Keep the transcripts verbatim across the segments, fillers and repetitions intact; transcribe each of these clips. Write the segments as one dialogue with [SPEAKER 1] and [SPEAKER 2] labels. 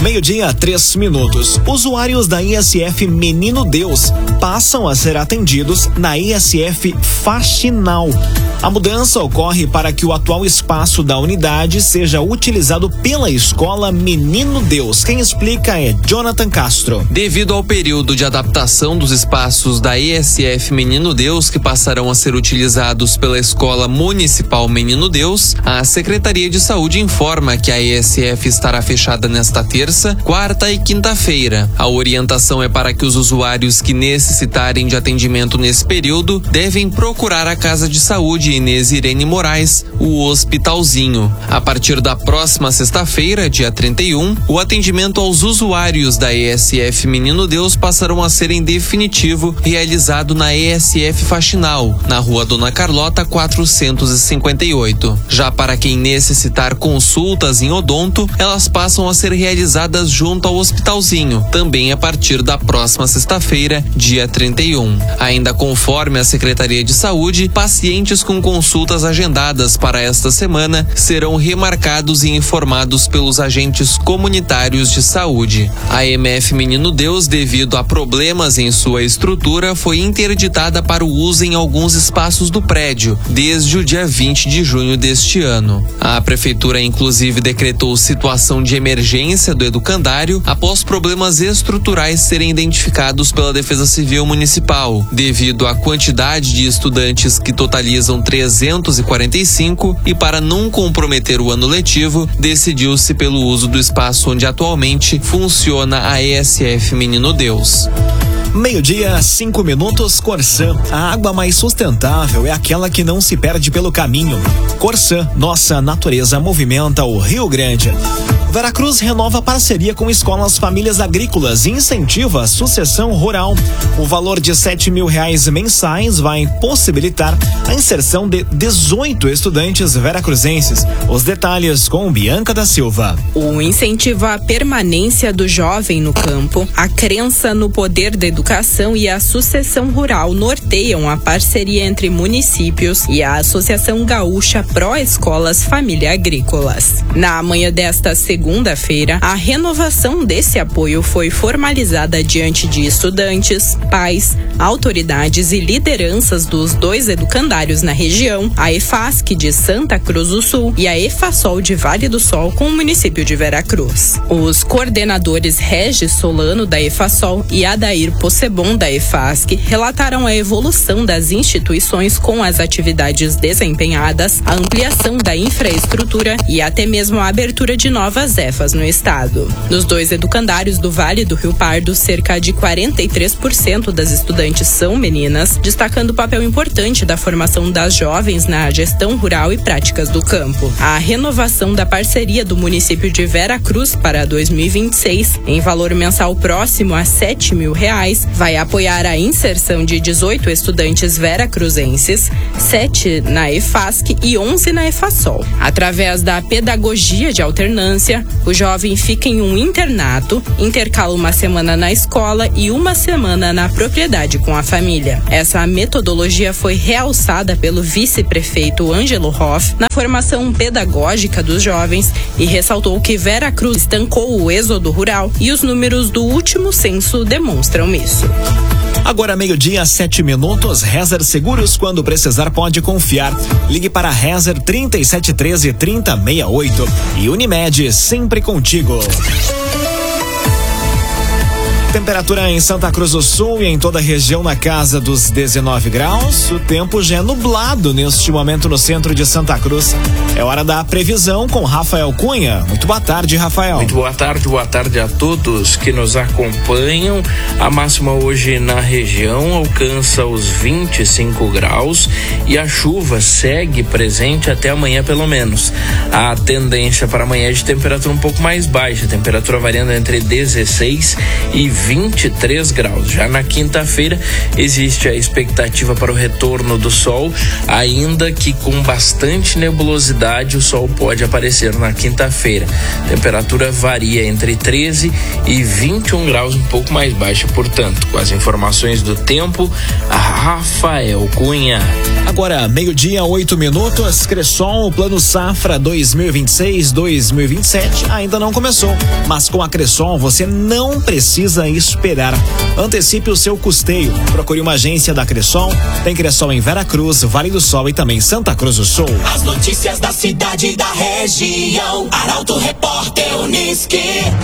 [SPEAKER 1] Meio-dia, três minutos. Usuários da I S F Menino Deus passam a ser atendidos na I S F Faxinal. A mudança ocorre para que o atual espaço da unidade seja utilizado pela escola Menino Deus. Quem explica é Jonathan Castro.
[SPEAKER 2] Devido ao período de adaptação dos espaços da I S F Menino Deus, que passarão a ser utilizados pela Escola Municipal Menino Deus, a Secretaria de Saúde informa que a I S F estará fechada nesta terça, quarta e quinta-feira. A orientação é para que os usuários que necessitarem de atendimento nesse período devem procurar a Casa de Saúde Inês Irene Moraes, o Hospitalzinho. A partir da próxima sexta-feira, dia trinta e um, o atendimento aos usuários da I S F Menino Deus passarão a ser em definitivo realizado na I S F Faxinal, na Rua Dona Carlota quatrocentos e cinquenta e oito. Já para quem necessitar consultas em odonto, elas passam a ser realizadas junto ao Hospitalzinho, também a partir da próxima sexta-feira, dia trinta e um. Ainda conforme a Secretaria de Saúde, pacientes com consultas agendadas para esta semana serão remarcados e informados pelos agentes comunitários de saúde. A M F Menino Deus, devido a problemas em sua estrutura, foi interditada para o uso em alguns espaços do prédio, desde o dia vinte de junho deste ano. A Prefeitura, inclusive, decretou situação de emergência do educandário após problemas estruturais serem identificados pela Defesa Civil Municipal, devido à quantidade de estudantes que totalizam trezentos e quarenta e cinco e para não comprometer o ano letivo, decidiu-se pelo uso do espaço onde atualmente funciona a E S F Menino Deus.
[SPEAKER 1] Meio-dia, cinco minutos. Corsã. A água mais sustentável é aquela que não se perde pelo caminho. Corsã, nossa natureza movimenta o Rio Grande. Veracruz renova parceria com escolas famílias agrícolas e incentiva a sucessão rural. O valor de sete mil reais mensais vai possibilitar a inserção de dezoito estudantes veracruzenses. Os detalhes com Bianca da Silva.
[SPEAKER 3] O incentivo à permanência do jovem no campo, a crença no poder da educação e a sucessão rural norteiam a parceria entre municípios e a Associação Gaúcha Pró Escolas Família Agrícolas. Na manhã desta segunda Segunda-feira, a renovação desse apoio foi formalizada diante de estudantes, pais, autoridades e lideranças dos dois educandários na região, a EFASC de Santa Cruz do Sul e a EFASOL de Vale do Sol com o município de Veracruz. Os coordenadores Regis Solano da EFASOL e Adair Possebon da EFASC relataram a evolução das instituições com as atividades desempenhadas, a ampliação da infraestrutura e até mesmo a abertura de novas E F As no estado. Nos dois educandários do Vale do Rio Pardo, cerca de quarenta e três por cento das estudantes são meninas, destacando o papel importante da formação das jovens na gestão rural e práticas do campo. A renovação da parceria do município de Veracruz para dois mil e vinte e seis, em valor mensal próximo a sete mil reais, vai apoiar a inserção de dezoito estudantes veracruzenses, sete na EFASC e onze na EFASOL. Através da pedagogia de alternância, o jovem fica em um internato, intercala uma semana na escola e uma semana na propriedade com a família. Essa metodologia foi realçada pelo vice-prefeito Ângelo Hoff na formação pedagógica dos jovens e ressaltou que Veracruz estancou o êxodo rural e os números do último censo demonstram isso.
[SPEAKER 1] Agora meio-dia, sete minutos. Rezer Seguros, quando precisar pode confiar. Ligue para Rezer trinta e sete treze, trinta sessenta e oito. E Unimed, sempre contigo. Temperatura em Santa Cruz do Sul e em toda a região na casa dos dezenove graus. O tempo já é nublado neste momento no centro de Santa Cruz. É hora da previsão com Rafael Cunha. Muito boa tarde, Rafael.
[SPEAKER 4] Muito boa tarde, boa tarde a todos que nos acompanham. A máxima hoje na região alcança os vinte e cinco graus e a chuva segue presente até amanhã pelo menos. A tendência para amanhã é de temperatura um pouco mais baixa, temperatura variando entre dezesseis e vinte e três graus. Já na quinta-feira existe a expectativa para o retorno do sol, ainda que com bastante nebulosidade o sol pode aparecer na quinta-feira. A temperatura varia entre treze e vinte e um graus, um pouco mais baixa, portanto. Com as informações do tempo, a Rafael Cunha.
[SPEAKER 1] Agora, meio-dia, oito minutos, Cressol, o Plano Safra dois mil e vinte e seis, dois mil e vinte e sete ainda não começou, mas com a Cressol você não precisa esperar. Antecipe o seu custeio. Procure uma agência da Cressol. Tem Cressol em Veracruz, Vale do Sol e também Santa Cruz do Sul.
[SPEAKER 5] As notícias da cidade e da região. Arauto Repórter Unisque.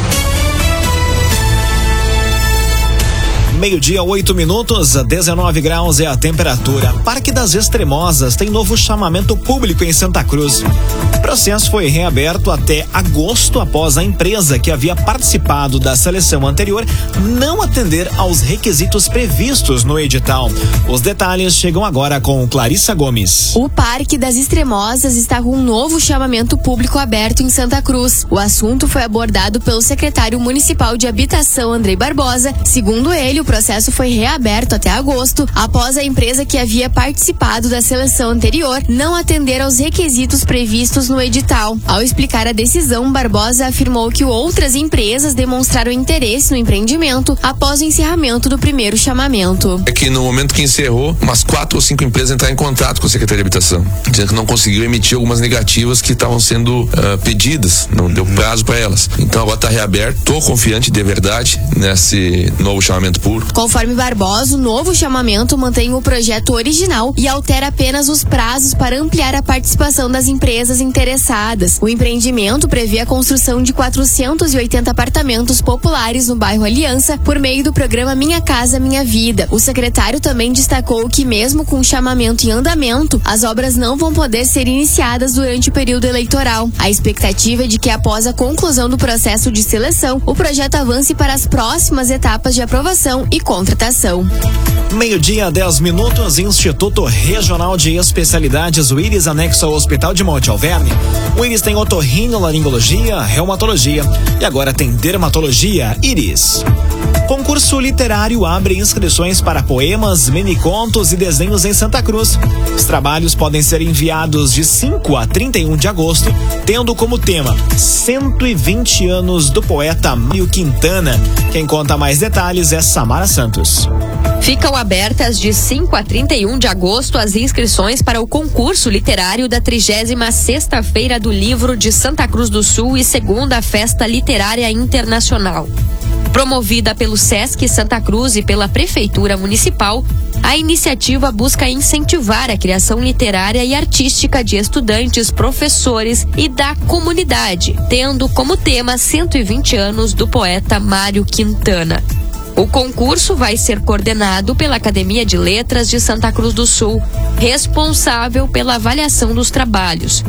[SPEAKER 1] Meio-dia, oito minutos, dezenove graus é a temperatura. Parque das Extremosas tem novo chamamento público em Santa Cruz. O processo foi reaberto até agosto após a empresa que havia participado da seleção anterior não atender aos requisitos previstos no edital. Os detalhes chegam agora com Clarissa Gomes.
[SPEAKER 6] O Parque das Extremosas está com um novo chamamento público aberto em Santa Cruz. O assunto foi abordado pelo secretário municipal de Habitação, Andrei Barbosa. Segundo ele, o processo foi reaberto até agosto, após a empresa que havia participado da seleção anterior não atender aos requisitos previstos no edital. Ao explicar a decisão, Barbosa afirmou que outras empresas demonstraram interesse no empreendimento após o encerramento do primeiro chamamento.
[SPEAKER 7] É que no momento que encerrou, umas quatro ou cinco empresas entraram em contato com a Secretaria de Habitação, dizendo que não conseguiu emitir algumas negativas que estavam sendo uh, pedidas, não deu prazo para elas. Então agora está reaberto, estou confiante de verdade nesse novo chamamento público.
[SPEAKER 6] Conforme Barbosa, o novo chamamento mantém o projeto original e altera apenas os prazos para ampliar a participação das empresas interessadas. O empreendimento prevê a construção de quatrocentos e oitenta apartamentos populares no bairro Aliança por meio do programa Minha Casa Minha Vida. O secretário também destacou que mesmo com o chamamento em andamento, as obras não vão poder ser iniciadas durante o período eleitoral. A expectativa é de que após a conclusão do processo de seleção, o projeto avance para as próximas etapas de aprovação e contratação.
[SPEAKER 1] Meio-dia, dez minutos, Instituto Regional de Especialidades, o Íris, anexo ao Hospital de Monte Alverne. O Íris tem otorrinolaringologia, reumatologia e agora tem dermatologia. Íris. Concurso literário abre inscrições para poemas, minicontos e desenhos em Santa Cruz. Os trabalhos podem ser enviados de cinco a trinta e um de agosto, tendo como tema cento e vinte anos do poeta Mário Quintana. Quem conta mais detalhes é Samara Santos.
[SPEAKER 8] Ficam abertas de cinco a trinta e um de agosto as inscrições para o concurso literário da trigésima sexta Feira do Livro de Santa Cruz do Sul e segunda Festa Literária Internacional. Promovida pelo Sesc Santa Cruz e pela Prefeitura Municipal, a iniciativa busca incentivar a criação literária e artística de estudantes, professores e da comunidade, tendo como tema cento e vinte anos do poeta Mário Quintana. O concurso vai ser coordenado pela Academia de Letras de Santa Cruz do Sul, responsável pela avaliação dos trabalhos.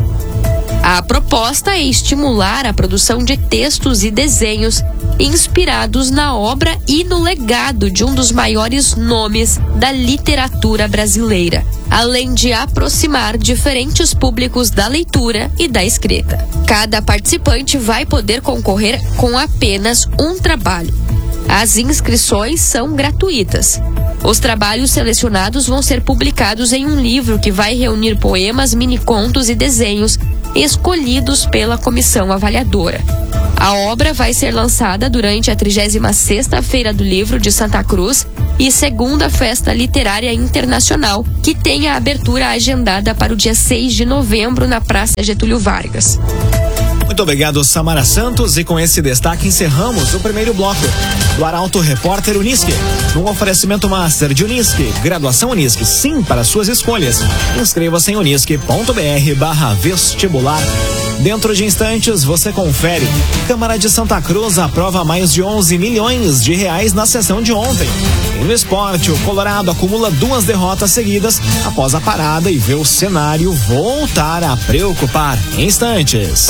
[SPEAKER 8] A proposta é estimular a produção de textos e desenhos inspirados na obra e no legado de um dos maiores nomes da literatura brasileira, além de aproximar diferentes públicos da leitura e da escrita. Cada participante vai poder concorrer com apenas um trabalho. As inscrições são gratuitas. Os trabalhos selecionados vão ser publicados em um livro que vai reunir poemas, minicontos e desenhos escolhidos pela comissão avaliadora. A obra vai ser lançada durante a trigésima sexta Feira do Livro de Santa Cruz e segunda Festa Literária Internacional, que tem a abertura agendada para o dia seis de novembro na Praça Getúlio Vargas.
[SPEAKER 1] Muito obrigado, Samara Santos. E com esse destaque encerramos o primeiro bloco do Arauto Repórter Unisque. Um oferecimento master de Unisque, graduação Unisque, sim para suas escolhas. Inscreva-se em unisque.br barra vestibular. Dentro de instantes você confere. Câmara de Santa Cruz aprova mais de onze milhões de reais na sessão de ontem. E no esporte, o Colorado acumula duas derrotas seguidas após a parada e vê o cenário voltar a preocupar. Em instantes.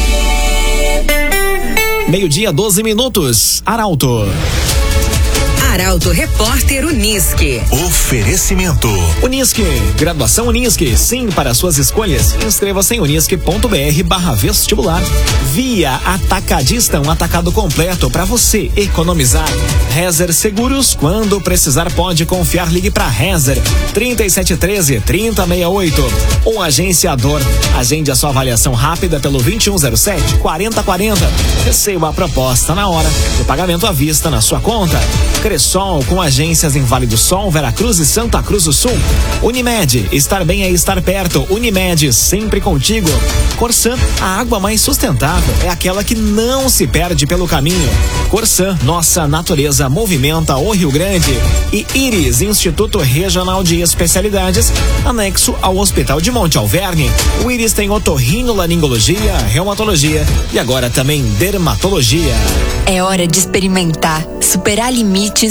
[SPEAKER 1] Meio-dia, doze minutos. Arauto.
[SPEAKER 9] Arauto Repórter Unisque.
[SPEAKER 10] Oferecimento.
[SPEAKER 1] Unisque, graduação Unisque, sim para suas escolhas. Inscreva-se em unisque.br barra vestibular. Via Atacadista, um atacado completo para você economizar. Rezer Seguros, quando precisar pode confiar, ligue para Rezer trinta e sete treze, trinta sessenta e oito. Ou agenciador, agende a sua avaliação rápida pelo vinte e um zero sete, quarenta quarenta. Receba a proposta na hora, o pagamento à vista na sua conta. Cressol, com agências em Vale do Sol, Veracruz e Santa Cruz do Sul. Unimed, estar bem é estar perto. Unimed, sempre contigo. Corsã, a água mais sustentável é aquela que não se perde pelo caminho. Corsã, nossa natureza movimenta o Rio Grande. E Íris, Instituto Regional de Especialidades, anexo ao Hospital de Monte Alverne. O Íris tem otorrinolaringologia, reumatologia e agora também dermatologia.
[SPEAKER 11] É hora de experimentar, superar limites